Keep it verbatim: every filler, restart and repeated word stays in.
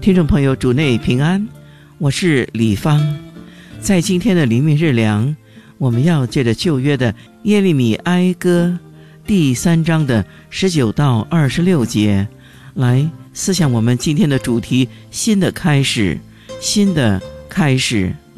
听众朋友，主内平安，我是李芳。在今天的灵命日粮，我们要借着旧约的耶利米哀歌第三章的十九到二十六节，来思想我们今天的主题：新的开始，新的开始。